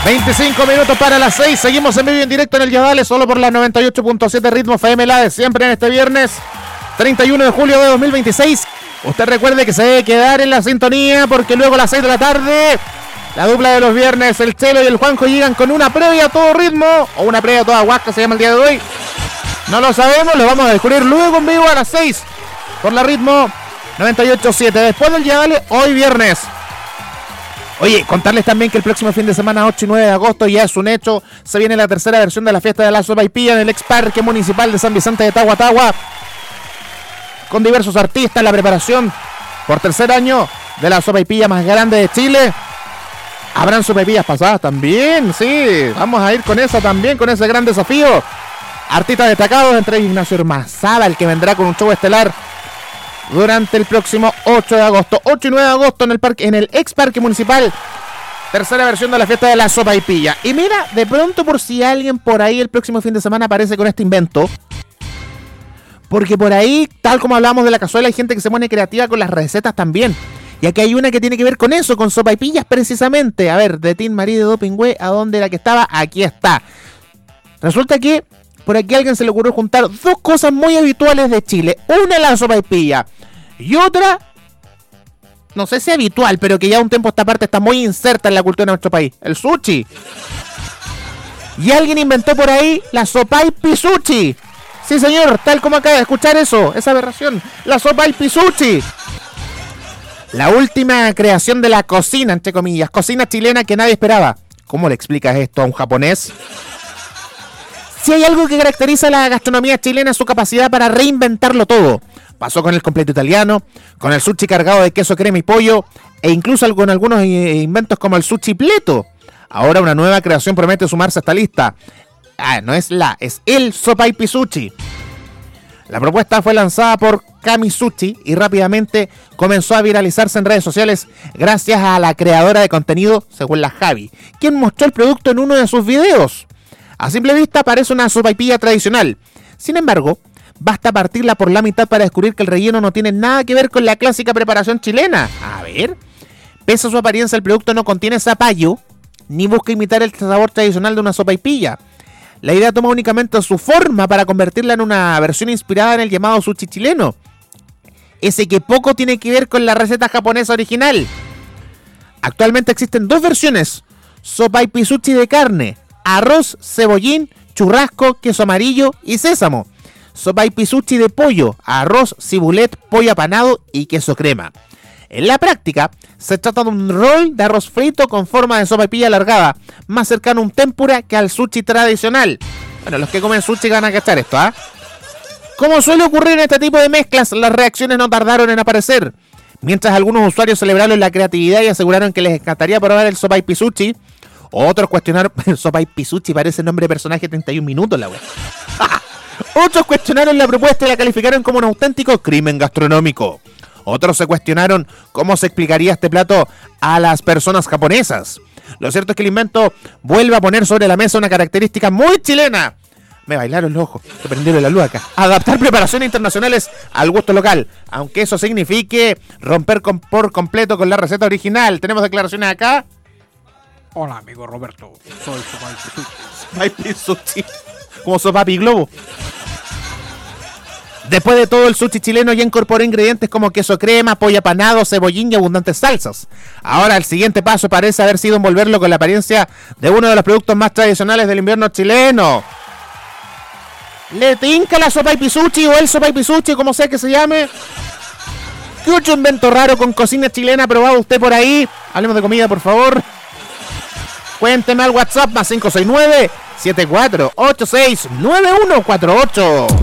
25 minutos para las 6. Seguimos en vivo y en directo en el Yadales, solo por la 98.7 Ritmo FM, la de siempre, en este viernes 31 de julio de 2026. Usted recuerde que se debe quedar en la sintonía, porque luego a las 6 de la tarde la dupla de los viernes, el Chelo y el Juanjo, llegan con una previa a todo ritmo, o una previa a toda huasca se llama el día de hoy. No lo sabemos, lo vamos a descubrir luego en vivo a las 6 por la Ritmo 98.7. Después del Yadales, hoy viernes. Oye, contarles también que el próximo fin de semana, 8 y 9 de agosto, ya es un hecho. Se viene la tercera versión de la fiesta de la sopaipilla en el ex Parque Municipal de San Vicente de Tagua, con diversos artistas. La preparación por tercer año de la sopaipilla más grande de Chile. Habrán sopaipillas pasadas también, sí. Vamos a ir con esa también, con ese gran desafío. Artistas destacados, entre Ignacio Ormazábal, el que vendrá con un show estelar durante el próximo 8 de agosto. 8 y 9 de agosto en el ex Parque Municipal. Tercera versión de la fiesta de la sopaipilla. Y mira, de pronto, por si alguien por ahí el próximo fin de semana aparece con este invento, porque por ahí, tal como hablamos de la cazuela, hay gente que se pone creativa con las recetas también. Y aquí hay una que tiene que ver con eso, con sopaipillas precisamente. A ver, de Tin Marí de Dopingüe, ¿a dónde era que estaba? Aquí está. Resulta que por aquí a alguien se le ocurrió juntar dos cosas muy habituales de Chile. Una, la sopaipilla. Y otra, no sé si habitual, pero que ya un tiempo esta parte está muy inserta en la cultura de nuestro país: el sushi. Y alguien inventó por ahí la sopaipisuchi. Sí, señor, tal como acaba de escuchar eso, esa aberración. La sopaipisuchi. La última creación de la cocina, entre comillas, cocina chilena que nadie esperaba. ¿Cómo le explicas esto a un japonés? Si hay algo que caracteriza a la gastronomía chilena, es su capacidad para reinventarlo todo. Pasó con el completo italiano, con el sushi cargado de queso, crema y pollo, e incluso con algunos inventos como el sushi pleto. Ahora una nueva creación promete sumarse a esta lista. Es el sopaipisuchi. La propuesta fue lanzada por Kamisuchi y rápidamente comenzó a viralizarse en redes sociales gracias a la creadora de contenido, según la Javi, quien mostró el producto en uno de sus videos. A simple vista parece una sopaipilla tradicional. Sin embargo, basta partirla por la mitad para descubrir que el relleno no tiene nada que ver con la clásica preparación chilena. A ver, pese a su apariencia, el producto no contiene zapallo, ni busca imitar el sabor tradicional de una sopaipilla. La idea toma únicamente su forma para convertirla en una versión inspirada en el llamado sushi chileno, ese que poco tiene que ver con la receta japonesa original. Actualmente existen dos versiones: sopaipisuchi de carne, arroz, cebollín, churrasco, queso amarillo y sésamo; sopaipisuchi de pollo, arroz, cibulet, pollo apanado y queso crema. En la práctica, se trata de un rol de arroz frito con forma de sopaipilla alargada, más cercano a un tempura que al sushi tradicional. Bueno, los que comen sushi van a cachar esto, ¿ah? Como suele ocurrir en este tipo de mezclas, las reacciones no tardaron en aparecer. Mientras algunos usuarios celebraron la creatividad y aseguraron que les encantaría probar el sopaipisuchi, otros cuestionaron... Sopaipisuchi parece nombre de personaje 31 minutos, la wea. Otros cuestionaron la propuesta y la calificaron como un auténtico crimen gastronómico. Otros se cuestionaron cómo se explicaría este plato a las personas japonesas. Lo cierto es que el invento vuelve a poner sobre la mesa una característica muy chilena. Me bailaron los ojos, se prendieron la luz acá. Adaptar preparaciones internacionales al gusto local, aunque eso signifique romper por completo con la receta original. Tenemos declaraciones acá. Hola, amigo Roberto, soy sopaipisuchi. Como sopapi globo. Después de todo, el sushi chileno ya incorpora ingredientes como queso crema, pollo apanado, cebollín y abundantes salsas. Ahora el siguiente paso parece haber sido envolverlo con la apariencia de uno de los productos más tradicionales del invierno chileno. ¿Le tinca la sopaipisuchi o el sopaipisuchi, como sea que se llame? ¿Qué otro invento raro con cocina chilena ha probado usted por ahí? Hablemos de comida, por favor. Cuénteme al WhatsApp más 569-7486-9148.